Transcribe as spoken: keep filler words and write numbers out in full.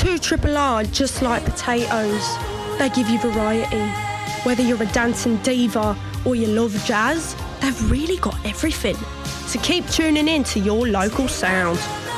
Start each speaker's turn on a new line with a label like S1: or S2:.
S1: two Triple R just like potatoes. They give you variety. Whether you're a dancing diva or you love jazz, they've really got everything. So keep tuning in to your local sound.